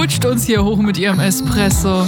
coacht uns hier hoch mit ihrem Espresso.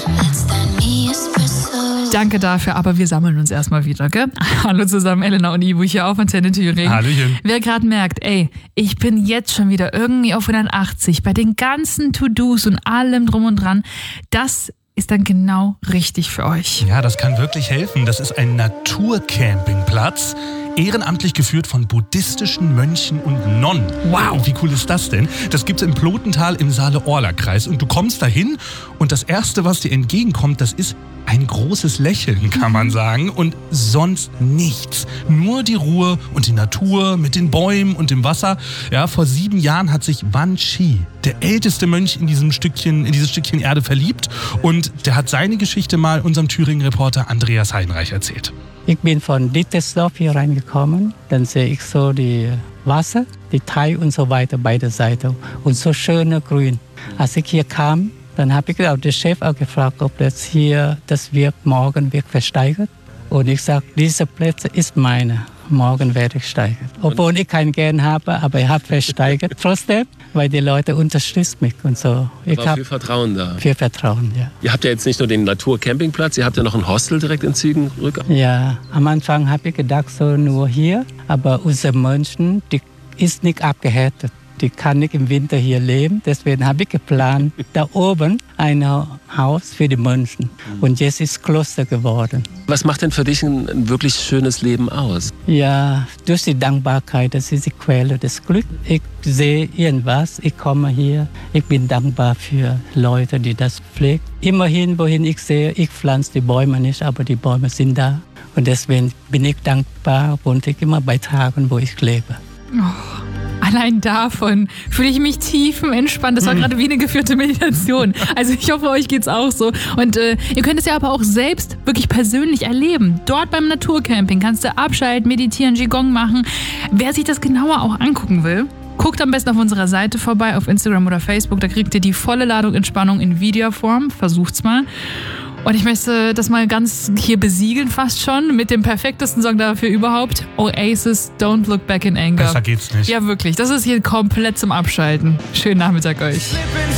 Danke dafür, aber wir sammeln uns erstmal wieder, gell? Hallo zusammen, Elena und Ivo hier auf Antenne Thüringen. Hallöchen. Wer gerade merkt, ich bin jetzt schon wieder irgendwie auf 180 bei den ganzen To-Dos und allem drum und dran, das ist dann genau richtig für euch. Ja, das kann wirklich helfen. Das ist ein Naturcampingplatz, ehrenamtlich geführt von buddhistischen Mönchen und Nonnen. Wow. Wie cool ist das denn? Das gibt's im Plotental im Saale-Orla-Kreis. Und du kommst dahin und das Erste, was dir entgegenkommt, das ist ein großes Lächeln, kann man sagen. Und sonst nichts. Nur die Ruhe und die Natur mit den Bäumen und dem Wasser. Ja, vor 7 Jahren hat sich Wan Chi, der älteste Mönch in dieses Stückchen Erde, verliebt. Und der hat seine Geschichte mal unserem Thüringen-Reporter Andreas Heinreich erzählt. Ich bin von Dittersdorf hier reingekommen. Dann sehe ich so die Wasser, die Teich und so weiter, beide Seiten. Und so schöne Grün. Als ich hier kam, dann habe ich auch den Chef auch gefragt, ob das wird morgen versteigert. Und ich sage, diese Plätze ist meine. Morgen werde ich steigern. Obwohl ich keinen gern habe, aber ich habe versteigert trotzdem, weil die Leute unterstützen mich und so. Ich habe viel Vertrauen da. Viel Vertrauen, ja. Ihr habt ja jetzt nicht nur den Naturcampingplatz, ihr habt ja noch ein Hostel direkt in Ziegenbrück. Ja, am Anfang habe ich gedacht, so nur hier. Aber unsere Menschen, die ist nicht abgehärtet. Die kann nicht im Winter hier leben. Deswegen habe ich geplant, da oben ein Haus für die Menschen. Und jetzt ist Kloster geworden. Was macht denn für dich ein wirklich schönes Leben aus? Ja, durch die Dankbarkeit, das ist die Quelle des Glücks. Ich sehe irgendwas, ich komme hier. Ich bin dankbar für Leute, die das pflegen. Immerhin, wohin ich sehe, ich pflanze die Bäume nicht, aber die Bäume sind da. Und deswegen bin ich dankbar und ich immer bei Tagen, wo ich lebe. Oh. Allein davon fühle ich mich tiefenentspannt. Das war gerade wie eine geführte Meditation. Also ich hoffe, euch geht's auch so. Und ihr könnt es ja aber auch selbst wirklich persönlich erleben. Dort beim Naturcamping kannst du abschalten, meditieren, Qigong machen. Wer sich das genauer auch angucken will, guckt am besten auf unserer Seite vorbei, auf Instagram oder Facebook. Da kriegt ihr die volle Ladung Entspannung in Videoform. Versucht's mal. Und ich möchte das mal ganz hier besiegeln fast schon mit dem perfektesten Song dafür überhaupt. Oasis, Don't Look Back in Anger. Besser geht's nicht. Ja, wirklich. Das ist hier komplett zum Abschalten. Schönen Nachmittag euch.